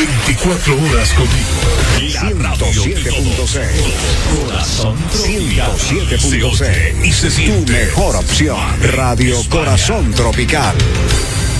24 horas contigo. La radio 107.6. Corazón Tropical. 107.6. Y se siente. Tu mejor opción. Radio Corazón Tropical.